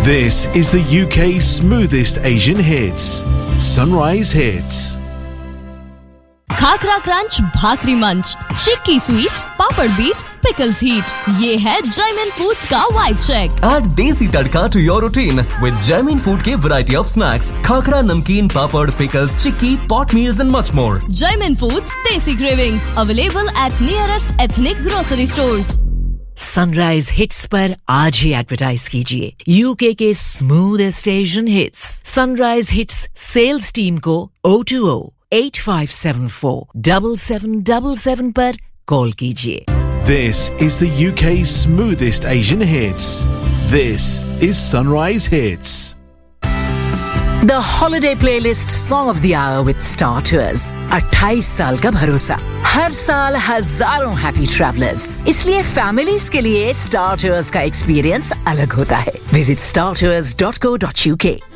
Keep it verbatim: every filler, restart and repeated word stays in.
This is the U K's smoothest Asian hits. Sunrise Hits. Khakhra crunch, भाकरी मंच, चिक्की sweet, पापड़ beat, pickles heat. ये है Jaymin foods का vibe check. Add देसी तड़का to your routine with Jaimin Food के variety of snacks, khakhra, नमकीन, पापड़, pickles, chikki, pot meals and much more. Jaimin Foods Desi Cravings available at nearest ethnic grocery stores. Sunrise hits पर आज ही advertise कीजिए UK के smoothest Asian hits. Sunrise hits sales team को O two O eight five seven four seven seven seven seven पर call कीजिए. This is the U K's smoothest Asian hits. This is Sunrise Hits. The holiday playlist song of the hour with Star Tours. अट्ठाईस साल का भरोसा, हर साल हजारों happy travellers. इसलिए families के लिए स्टार टूर्स का एक्सपीरियंस अलग होता है. Visit star tours dot co dot UK.